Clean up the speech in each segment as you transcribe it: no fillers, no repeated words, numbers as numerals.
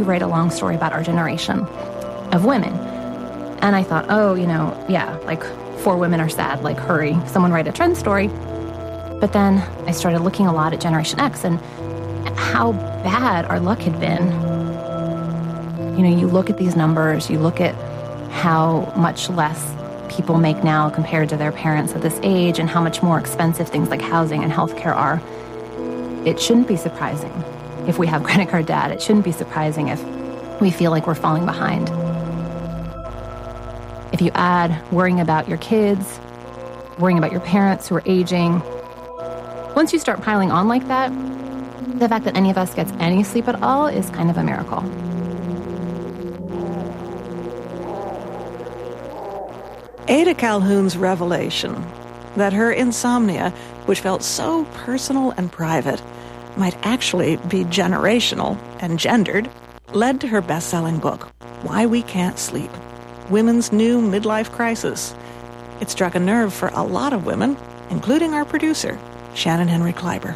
you write a long story about our generation of women. And I thought, oh, like 4 women are sad, like hurry, someone write a trend story. But then I started looking a lot at Generation X and how bad our luck had been. You look at these numbers, you look at how much less people make now compared to their parents at this age and how much more expensive things like housing and healthcare are. It shouldn't be surprising if we have credit card debt. It shouldn't be surprising if we feel like we're falling behind. If you add worrying about your kids, worrying about your parents who are aging, once you start piling on like that, the fact that any of us gets any sleep at all is kind of a miracle. Ada Calhoun's revelation that her insomnia, which felt so personal and private, might actually be generational and gendered, led to her best-selling book, Why We Can't Sleep, Women's New Midlife Crisis. It struck a nerve for a lot of women, including our producer, Shannon Henry Kleiber.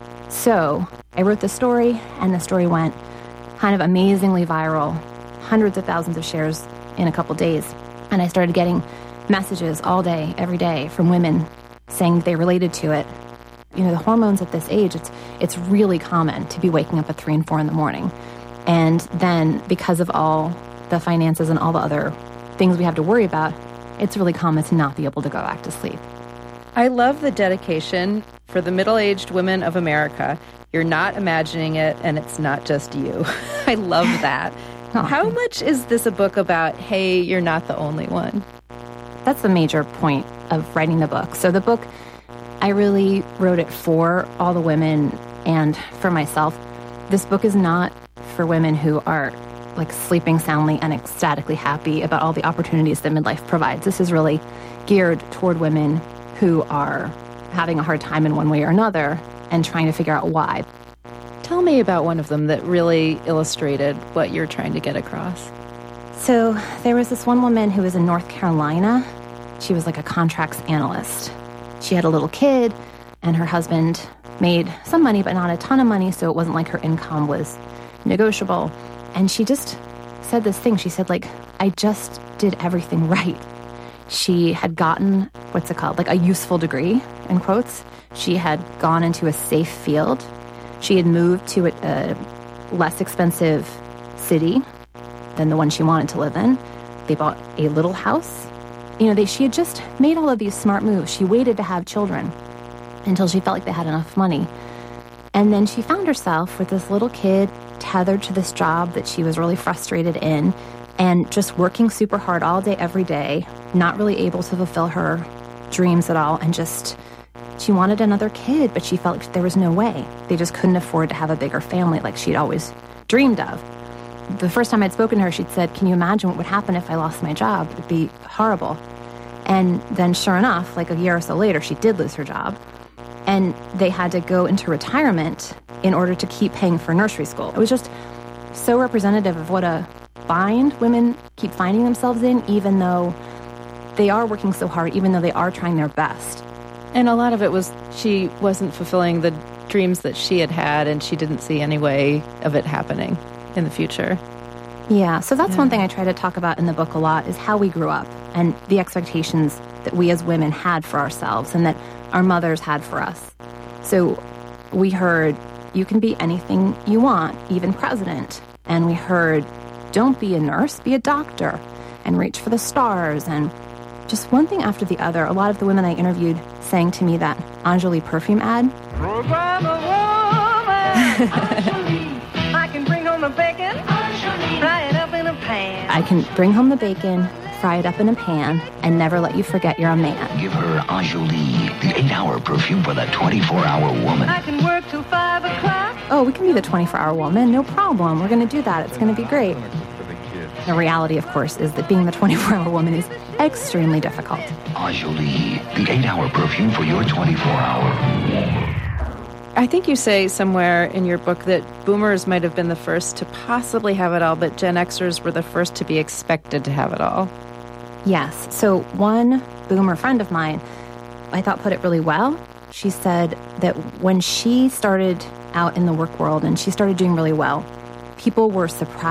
So I wrote the story, and the story went kind of amazingly viral, hundreds of thousands of shares in a couple days. And I started getting messages all day, every day from women saying they related to it. The hormones at this age, it's really common to be waking up at 3 and 4 in the morning. And then because of all the finances and all the other things we have to worry about, it's really common to not be able to go back to sleep. I love the dedication for the middle-aged women of America. You're not imagining it, and it's not just you. I love that. Oh. How much is this a book about, hey, you're not the only one? That's the major point of writing the book. So the book, I really wrote it for all the women and for myself. This book is not for women who are like sleeping soundly and ecstatically happy about all the opportunities that midlife provides. This is really geared toward women who are having a hard time in one way or another and trying to figure out why. Tell me about one of them that really illustrated what you're trying to get across. So there was this one woman who was in North Carolina. She was like a contracts analyst. She had a little kid, and her husband made some money, but not a ton of money, so it wasn't like her income was negotiable. And she just said this thing. She said, I just did everything right. She had gotten, like a useful degree, in quotes. She had gone into a safe field. She had moved to a less expensive city than the one she wanted to live in. They bought a little house. She had just made all of these smart moves. She waited to have children until she felt like they had enough money. And then she found herself with this little kid tethered to this job that she was really frustrated in and just working super hard all day, every day, not really able to fulfill her dreams at all. And she wanted another kid, but she felt like there was no way. They just couldn't afford to have a bigger family like she'd always dreamed of. The first time I'd spoken to her, she'd said, can you imagine what would happen if I lost my job? It would be horrible. And then sure enough, like a year or so later, she did lose her job. And they had to go into retirement in order to keep paying for nursery school. It was just so representative of what a bind women keep finding themselves in, even though they are working so hard, even though they are trying their best. And a lot of it was she wasn't fulfilling the dreams that she had, and she didn't see any way of it happening in the future. Yeah, so that's one thing I try to talk about in the book a lot, is how we grew up and the expectations that we as women had for ourselves and that our mothers had for us. So we heard, you can be anything you want, even president. And we heard, don't be a nurse, be a doctor, and reach for the stars. And just one thing after the other, a lot of the women I interviewed saying to me that Enjoli perfume ad. I can bring home the bacon, fry it up in a pan. I can bring home the bacon, fry it up in a pan, and never let you forget you're a man. Give her Enjoli, the 8-hour perfume for the 24-hour woman. I can work till 5 o'clock. Oh, we can be the 24-hour woman, no problem. We're going to do that. It's going to be great. The reality, of course, is that being the 24-hour woman is extremely difficult. Enjoli, the 8-hour perfume for your 24-hour. I think you say somewhere in your book that boomers might have been the first to possibly have it all, but Gen Xers were the first to be expected to have it all. Yes. So one boomer friend of mine, I thought put it really well. She said that when she started out in the work world and she started doing really well, people were surprised